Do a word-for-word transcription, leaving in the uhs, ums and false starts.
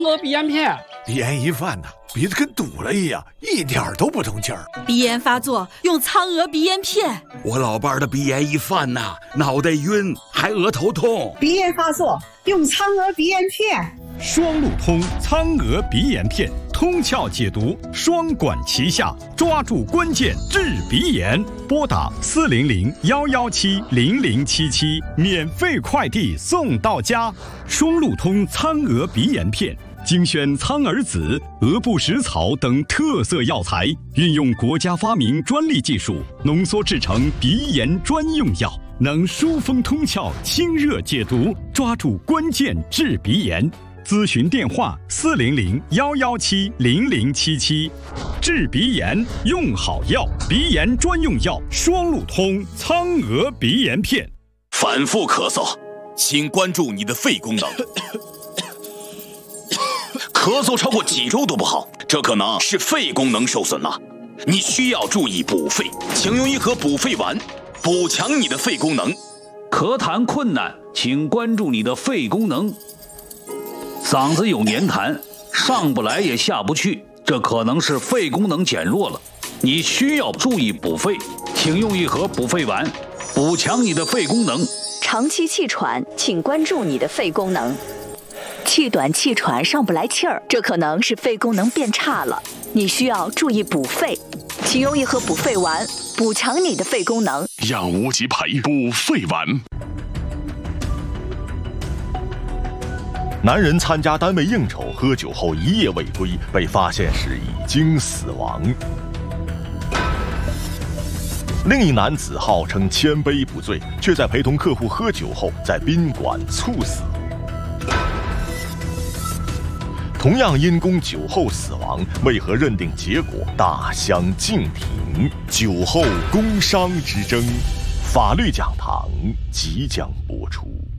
我鼻炎片， 鼻炎一犯呐，鼻子跟堵了一样，一点都不通气儿。 鼻炎发作用苍娥鼻炎片。 我老伴儿的鼻炎一犯呐，脑袋晕，还额头痛。 鼻炎发作用苍娥鼻炎片。 双路通苍娥鼻炎片，通窍解毒，双管齐下，抓住关键治鼻炎。拨打四零零幺幺七零零七七，免费快递送到家。双路通苍娥鼻炎片。精选苍耳子、鹅不食草等特色药材，运用国家发明专利技术，浓缩制成鼻炎专用药，能疏风通窍、清热解毒，抓住关键治鼻炎。咨询电话：四零零幺幺七零零七七。治鼻炎用好药，鼻炎专用药双路通苍娥鼻炎片。 反复咳嗽，请关注你的肺功能。咳嗽超过几周都不好，这可能是肺功能受损了，你需要注意补肺，请用一盒补肺丸，补强你的肺功能。 咳痰困难，请关注你的肺功能。嗓子有黏痰，上不来也下不去，这可能是肺功能减弱了，你需要注意补肺，请用一盒补肺丸，补强你的肺功能。 长期气喘，请关注你的肺功能。气短气喘上不来气儿，这可能是肺功能变差了，你需要注意补肺，请用一盒补肺丸，补强你的肺功能。 养无极培补肺丸。 男人参加单位应酬，喝酒后一夜未归，被发现时已经死亡。另一男子号称千杯不醉，却在陪同客户喝酒后在宾馆猝死。同样因公酒后死亡，为何认定结果大相径庭？酒后工伤之争，法律讲堂即将播出。